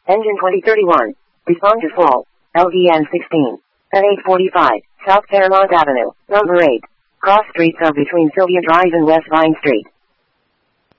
Engine 2031. Respond to fall. LVN 16. At 845, South Fairmont Avenue, number 8. Cross streets are between Sylvia Drive and West Vine Street.